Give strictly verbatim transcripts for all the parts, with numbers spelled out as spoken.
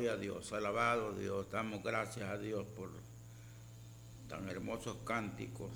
Gloria a Dios, alabado Dios, damos gracias a Dios por tan hermosos cánticos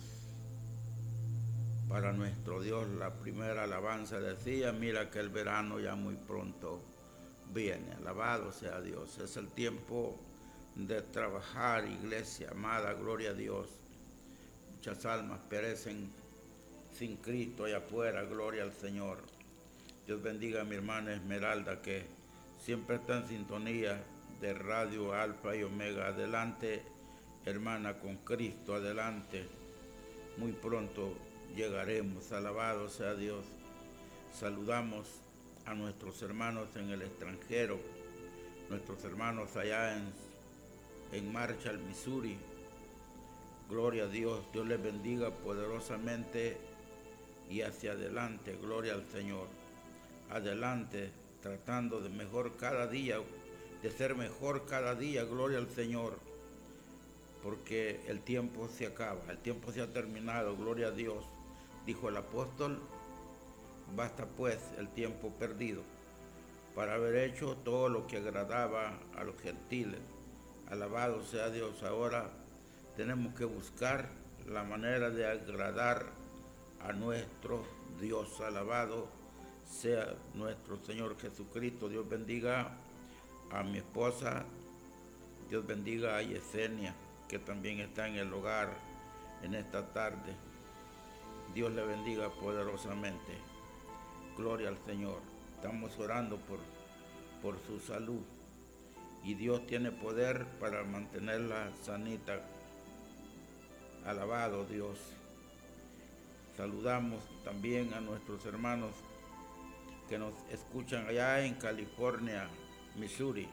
para nuestro Dios. La primera alabanza decía, mira que el verano ya muy pronto viene, alabado sea Dios. Es el tiempo de trabajar, iglesia amada, gloria a Dios. Muchas almas perecen sin Cristo allá afuera, gloria al Señor. Dios bendiga a mi hermana Esmeralda, que siempre está en sintonía de Radio Alfa y Omega. Adelante, hermana, con Cristo, adelante. Muy pronto llegaremos, alabado sea Dios. Saludamos a nuestros hermanos en el extranjero, nuestros hermanos allá en, en Marshall, Missouri. Gloria a Dios, Dios les bendiga poderosamente y hacia adelante, gloria al Señor. Adelante, tratando de mejor cada día, de ser mejor cada día, gloria al Señor, porque el tiempo se acaba, el tiempo se ha terminado, gloria a Dios. Dijo el apóstol, basta pues el tiempo perdido para haber hecho todo lo que agradaba a los gentiles. Alabado sea Dios. Ahora tenemos que buscar la manera de agradar a nuestro Dios. Alabado sea nuestro Señor Jesucristo. Dios bendiga a mi esposa, Dios bendiga a Yesenia, que también está en el hogar en esta tarde. Dios le bendiga poderosamente. Gloria al Señor. Estamos orando por, por su salud y Dios tiene poder para mantenerla sanita. Alabado Dios. Saludamos también a nuestros hermanos que nos escuchan allá en California, Missouri.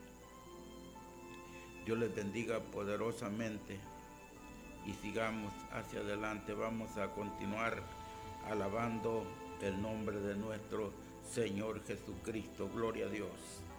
Dios les bendiga poderosamente y sigamos hacia adelante. Vamos a continuar alabando el nombre de nuestro Señor Jesucristo. Gloria a Dios.